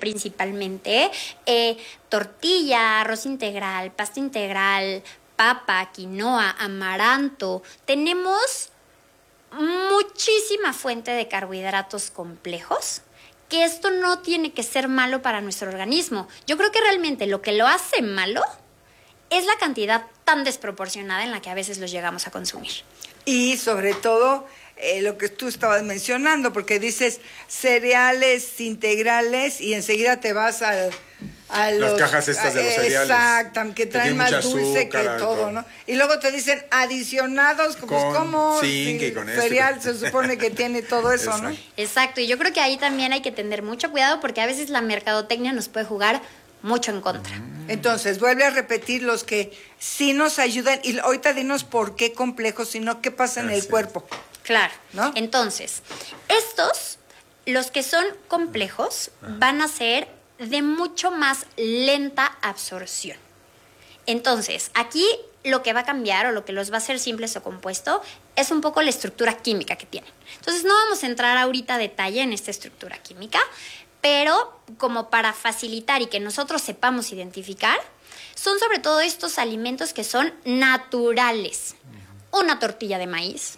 principalmente tortilla, arroz integral, pasta integral, papa, quinoa, amaranto. Tenemos muchísima fuente de carbohidratos complejos, que esto no tiene que ser malo para nuestro organismo. Yo creo que realmente lo que lo hace malo es la cantidad tan desproporcionada en la que a veces los llegamos a consumir. Y sobre todo lo que tú estabas mencionando, porque dices cereales integrales y enseguida te vas a las cajas estas de los cereales. Exacto, que traen más dulce que todo, ¿no? Y luego te dicen adicionados, pues como zinc y con cereal se supone que tiene todo eso, ¿no? Exacto, y yo creo que ahí también hay que tener mucho cuidado porque a veces la mercadotecnia nos puede jugar mucho en contra. Entonces, vuelve a repetir los que sí nos ayudan y ahorita dinos por qué complejos, sino qué pasa en el cuerpo. Claro, ¿no? Entonces, estos, los que son complejos, van a ser de mucho más lenta absorción. Entonces, aquí lo que va a cambiar o lo que los va a hacer simples o compuesto es un poco la estructura química que tienen. Entonces, no vamos a entrar ahorita a detalle en esta estructura química, pero como para facilitar y que nosotros sepamos identificar, son sobre todo estos alimentos que son naturales. Una tortilla de maíz,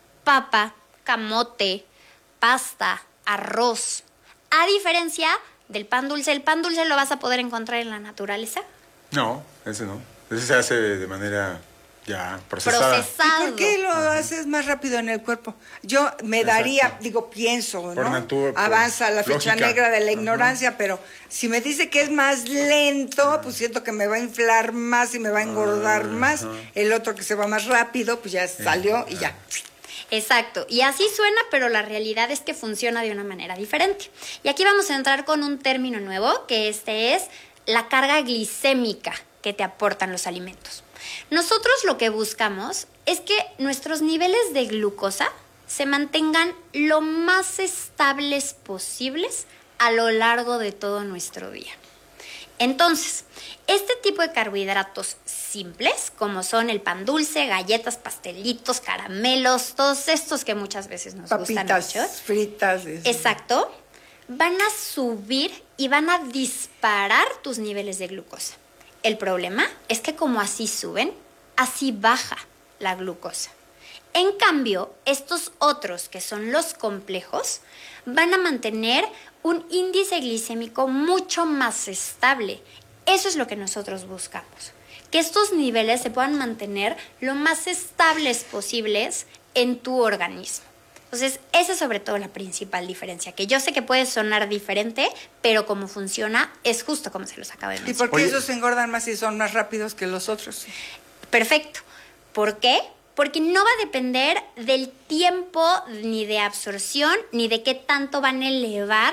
papa, camote, pasta, arroz. A diferencia del pan dulce, ¿el pan dulce lo vas a poder encontrar en la naturaleza? No, ese no. Ese se hace de manera ya procesada. ¿Y por qué lo haces más rápido en el cuerpo? Yo me daría, pienso, por ¿no? Natura, avanza la ficha lógica negra de la ignorancia, pero si me dice que es más lento, pues siento que me va a inflar más y me va a engordar más. El otro que se va más rápido, pues ya salió y ya. Exacto, y así suena, pero la realidad es que funciona de una manera diferente. Y aquí vamos a entrar con un término nuevo, que es la carga glicémica que te aportan los alimentos. Nosotros lo que buscamos es que nuestros niveles de glucosa se mantengan lo más estables posibles a lo largo de todo nuestro día. Entonces, este tipo de carbohidratos simples, como son el pan dulce, galletas, pastelitos, caramelos, todos estos que muchas veces nos gustan mucho. Fritas. Exacto. Van a subir y van a disparar tus niveles de glucosa. El problema es que como así suben, así baja la glucosa. En cambio, estos otros, que son los complejos, van a mantener un índice glicémico mucho más estable. Eso es lo que nosotros buscamos. Que estos niveles se puedan mantener lo más estables posibles en tu organismo. Entonces, esa es sobre todo la principal diferencia, que yo sé que puede sonar diferente, pero como funciona es justo como se los acabo de mencionar. ¿Y por qué esos se engordan más y son más rápidos que los otros? Perfecto. ¿Por qué? Porque no va a depender del tiempo ni de absorción ni de qué tanto van a elevar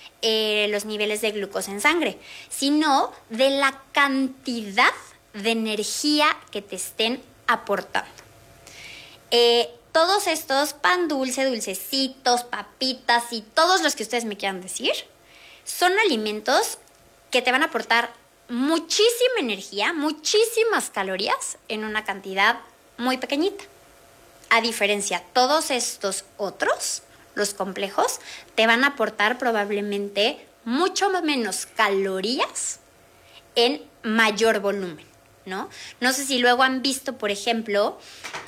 los niveles de glucosa en sangre, sino de la cantidad de energía que te estén aportando. Todos estos pan dulce, dulcecitos, papitas y todos los que ustedes me quieran decir, son alimentos que te van a aportar muchísima energía, muchísimas calorías en una cantidad muy pequeñita. A diferencia, todos estos otros, los complejos, te van a aportar probablemente mucho menos calorías en mayor volumen, ¿no? No sé si luego han visto, por ejemplo,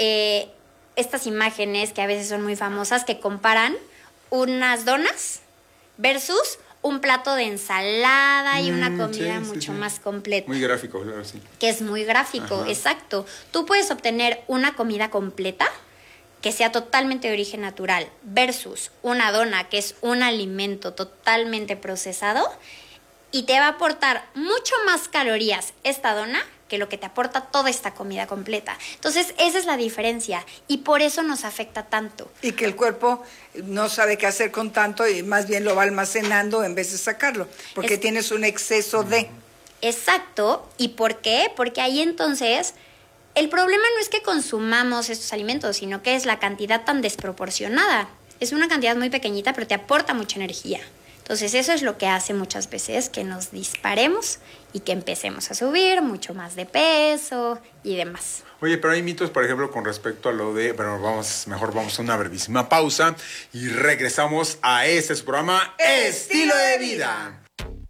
estas imágenes que a veces son muy famosas que comparan unas donas versus un plato de ensalada y una comida mucho más completa. Muy gráfico, claro, sí. Que es muy gráfico, exacto. Tú puedes obtener una comida completa que sea totalmente de origen natural versus una dona que es un alimento totalmente procesado y te va a aportar mucho más calorías esta dona que lo que te aporta toda esta comida completa. Entonces, esa es la diferencia y por eso nos afecta tanto. Y que el cuerpo no sabe qué hacer con tanto y más bien lo va almacenando en vez de sacarlo, porque tienes un exceso de... Exacto. ¿Y por qué? Porque ahí entonces el problema no es que consumamos estos alimentos, sino que es la cantidad tan desproporcionada. Es una cantidad muy pequeñita, pero te aporta mucha energía. Entonces, eso es lo que hace muchas veces que nos disparemos y que empecemos a subir mucho más de peso y demás. Oye, pero hay mitos, por ejemplo, con respecto a lo de... Pero mejor vamos a una brevísima pausa y regresamos a este su programa Estilo de Vida.